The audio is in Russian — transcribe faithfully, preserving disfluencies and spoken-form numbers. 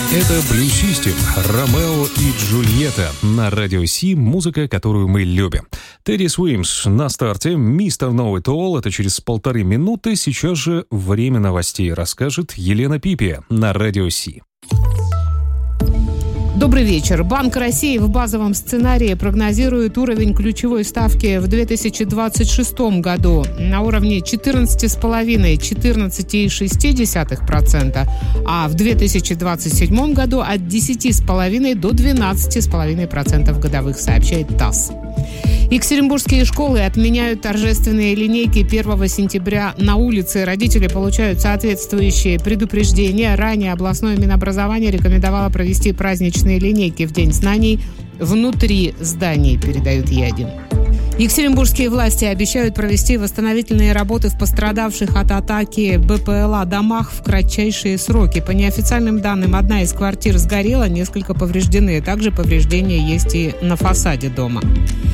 Это Blue System, Ромео и Джульетта. На Радио Си музыка, которую мы любим. Тедди Свимс на старте, мистер Know It All. Это через полторы минуты. Сейчас же время новостей расскажет Елена Пипия на Радио Си. Добрый вечер. Банк России в базовом сценарии прогнозирует уровень ключевой ставки в две тысячи двадцать шестом году на уровне четырнадцать целых пять - четырнадцать целых шесть десятых процента, а в две тысячи двадцать седьмом году от десять целых пять десятых до двенадцать целых пять процента годовых, сообщает ТАСС. Екатеринбургские школы отменяют торжественные линейки первого сентября на улице. Родители получают соответствующие предупреждения. Ранее областное Минобразование рекомендовало провести праздничные линейки в День знаний внутри зданий, передают Е один. Екатеринбургские власти обещают провести восстановительные работы в пострадавших от атаки Бэ Пэ Эл А домах в кратчайшие сроки. По неофициальным данным, одна из квартир сгорела, несколько повреждены. Также повреждения есть и на фасаде дома.